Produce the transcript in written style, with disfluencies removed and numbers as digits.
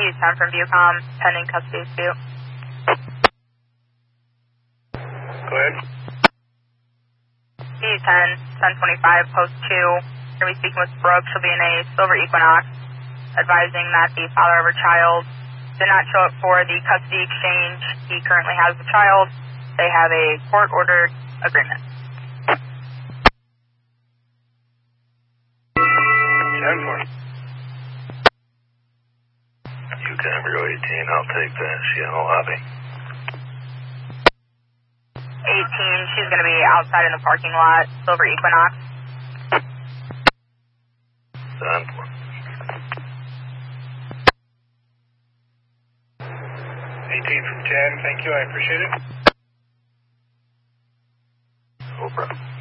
Use 10 from Viewcom, pending custody dispute. Go ahead. Use 10, 1025, post 2. Going to be speaking with Brooke. She'll be in a Silver Equinox, advising that the father of her child did not show up for the custody exchange. He currently has the child. They have a court-ordered agreement. 10-4. You can go 18. I'll take that. She in the lobby. 18, she's going to be outside in the parking lot, Silver Equinox. 10-4. 18 from 10. Thank you. I appreciate it. No problem.